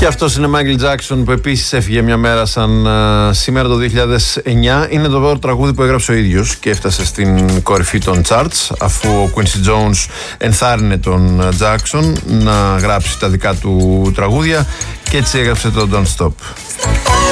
Και αυτός είναι Michael Jackson, που επίσης έφυγε μια μέρα σαν σήμερα το 2009. Είναι το πρώτο τραγούδι που έγραψε ο ίδιος και έφτασε στην κορυφή των charts, αφού ο Quincy Jones ενθάρρυνε τον Jackson να γράψει τα δικά του τραγούδια, και έτσι έγραψε το Don't Stop.